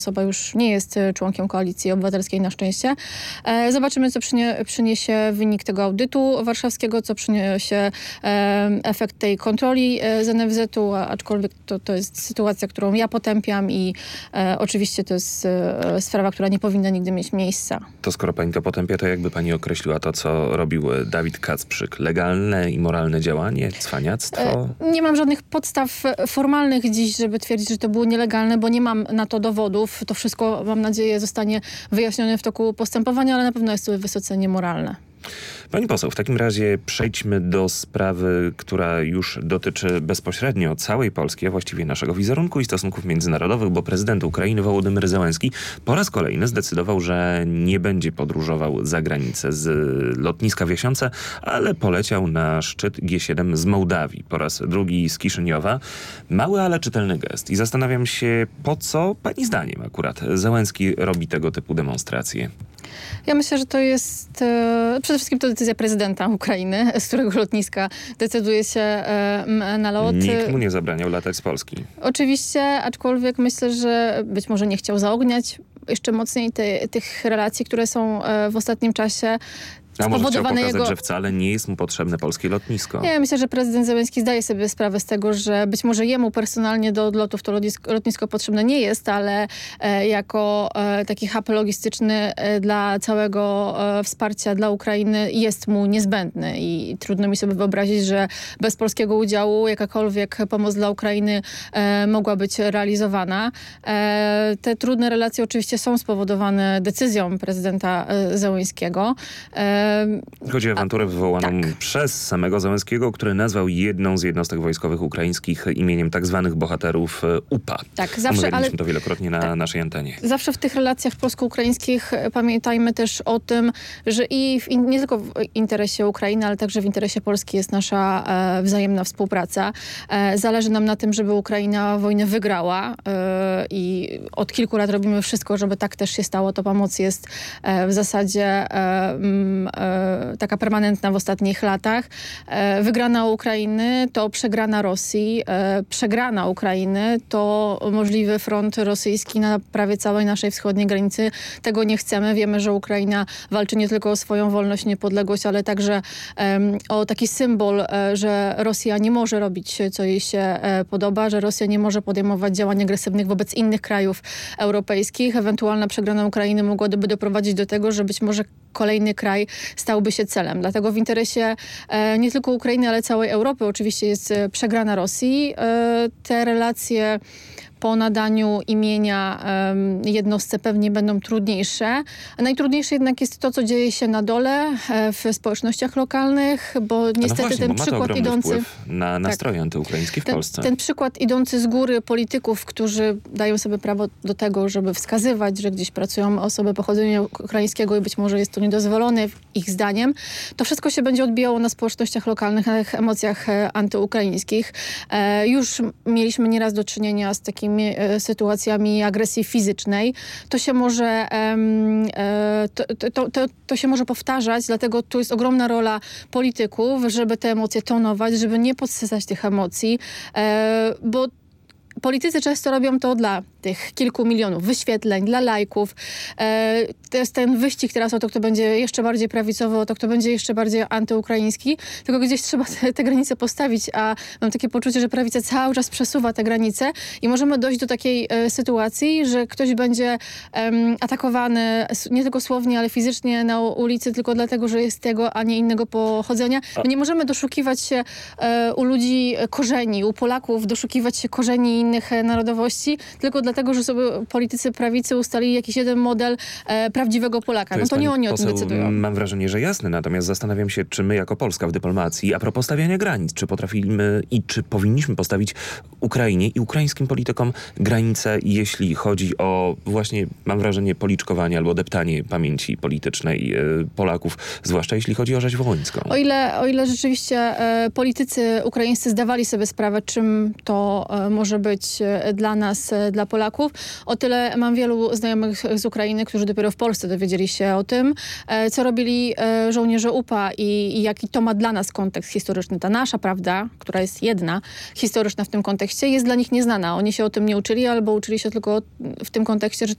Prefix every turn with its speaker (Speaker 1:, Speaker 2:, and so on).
Speaker 1: osoba już nie jest członkiem Koalicji Obywatelskiej na szczęście. Zobaczymy, co przyniesie wynik tego audytu warszawskiego, co przyniesie efekt tej kontroli z NFZ-u, aczkolwiek to jest sytuacja, którą ja potępiam i oczywiście to jest sprawa, która nie powinna nigdy mieć miejsca.
Speaker 2: To skoro pani to potępia, to jakby pani określiła to, co robił Dawid Kacprzyk? Legalne i moralne działanie? Cwaniactwo?
Speaker 1: Nie mam żadnych podstaw formalnych dziś, żeby twierdzić, że to było nielegalne, bo nie mam na to dowodów. To wszystko, mam nadzieję, zostanie wyjaśnione w toku postępowania, ale na pewno jest to wysoce niemoralne.
Speaker 2: Pani poseł, w takim razie przejdźmy do sprawy, która już dotyczy bezpośrednio całej Polski, a właściwie naszego wizerunku i stosunków międzynarodowych, bo prezydent Ukrainy Wołodymyr Zełenski po raz kolejny zdecydował, że nie będzie podróżował za granicę z lotniska w Jasionce, ale poleciał na szczyt G7 z Mołdawii, po raz drugi z Kiszyniowa. Mały, ale czytelny gest. I zastanawiam się, po co pani zdaniem akurat Zełenski robi tego typu demonstracje?
Speaker 1: Ja myślę, że to jest przede wszystkim to decyzja prezydenta Ukrainy, z którego lotniska decyduje się na lot.
Speaker 2: Nikt mu nie zabraniał latać z Polski.
Speaker 1: Oczywiście, aczkolwiek myślę, że być może nie chciał zaogniać jeszcze mocniej tych relacji, które są w ostatnim czasie.
Speaker 2: A może chciał pokazać, że wcale nie jest mu potrzebne polskie lotnisko.
Speaker 1: Ja myślę, że prezydent Zełenski zdaje sobie sprawę z tego, że być może jemu personalnie do odlotów to lotnisko potrzebne nie jest, ale jako taki hub logistyczny dla całego wsparcia dla Ukrainy jest mu niezbędny i trudno mi sobie wyobrazić, że bez polskiego udziału jakakolwiek pomoc dla Ukrainy mogła być realizowana. Te trudne relacje oczywiście są spowodowane decyzją prezydenta Zełenskiego.
Speaker 2: Chodzi o awanturę wywołaną przez samego Zełenskiego, który nazwał jedną z jednostek wojskowych ukraińskich imieniem tak zwanych bohaterów UPA.
Speaker 1: Tak, zawsze,
Speaker 2: omawialiśmy to wielokrotnie na naszej antenie.
Speaker 1: Zawsze w tych relacjach polsko-ukraińskich pamiętajmy też o tym, że nie tylko w interesie Ukrainy, ale także w interesie Polski jest nasza wzajemna współpraca. Zależy nam na tym, żeby Ukraina wojnę wygrała i od kilku lat robimy wszystko, żeby tak też się stało. To pomoc jest w zasadzie taka permanentna w ostatnich latach. Wygrana Ukrainy to przegrana Rosji. Przegrana Ukrainy to możliwy front rosyjski na prawie całej naszej wschodniej granicy. Tego nie chcemy. Wiemy, że Ukraina walczy nie tylko o swoją wolność, niepodległość, ale także o taki symbol, że Rosja nie może robić, co jej się podoba, że Rosja nie może podejmować działań agresywnych wobec innych krajów europejskich. Ewentualna przegrana Ukrainy mogłaby doprowadzić do tego, że być może kolejny kraj stałby się celem. Dlatego w interesie nie tylko Ukrainy, ale całej Europy oczywiście jest przegrana Rosji. Te relacje po nadaniu imienia jednostce pewnie będą trudniejsze. A najtrudniejsze jednak jest to, co dzieje się na dole, w społecznościach lokalnych, bo niestety
Speaker 2: właśnie,
Speaker 1: ten
Speaker 2: bo ma to
Speaker 1: przykład
Speaker 2: ogromny
Speaker 1: idący...
Speaker 2: wpływ na nastroje antyukraińskie w Polsce.
Speaker 1: Ten przykład idący z góry polityków, którzy dają sobie prawo do tego, żeby wskazywać, że gdzieś pracują osoby pochodzenia ukraińskiego i być może jest to niedozwolone ich zdaniem, to wszystko się będzie odbijało na społecznościach lokalnych, na tych emocjach antyukraińskich. Już mieliśmy nieraz do czynienia z takimi sytuacjami agresji fizycznej. To się może to się może powtarzać, dlatego tu jest ogromna rola polityków, żeby te emocje tonować, żeby nie podsycać tych emocji, bo politycy często robią to dla tych kilku milionów wyświetleń, dla lajków. To jest ten wyścig teraz o to, kto będzie jeszcze bardziej prawicowy, o to, kto będzie jeszcze bardziej antyukraiński. Tylko gdzieś trzeba te granice postawić, a mam takie poczucie, że prawica cały czas przesuwa te granice i możemy dojść do takiej sytuacji, że ktoś będzie atakowany nie tylko słownie, ale fizycznie na ulicy tylko dlatego, że jest tego, a nie innego pochodzenia. My nie możemy doszukiwać się u ludzi korzeni, u Polaków doszukiwać się korzeni innych narodowości, tylko dlatego, że sobie politycy prawicy ustalili jakiś jeden model prawdziwego Polaka. No to nie oni o tym decydują.
Speaker 2: Mam wrażenie, że jasne, natomiast zastanawiam się, czy my jako Polska w dyplomacji, a propos stawiania granic, czy potrafimy i czy powinniśmy postawić Ukrainie i ukraińskim politykom granice, jeśli chodzi o właśnie, mam wrażenie, policzkowanie albo deptanie pamięci politycznej Polaków, zwłaszcza jeśli chodzi o rzeź wołyńską.
Speaker 1: O ile rzeczywiście politycy ukraińscy zdawali sobie sprawę, czym to może być dla nas, dla Polaków, o tyle mam wielu znajomych z Ukrainy, którzy dopiero w Polsce dowiedzieli się o tym, co robili żołnierze UPA i jaki to ma dla nas kontekst historyczny. Ta nasza prawda, która jest jedna, historyczna w tym kontekście, jest dla nich nieznana. Oni się o tym nie uczyli albo uczyli się tylko w tym kontekście, że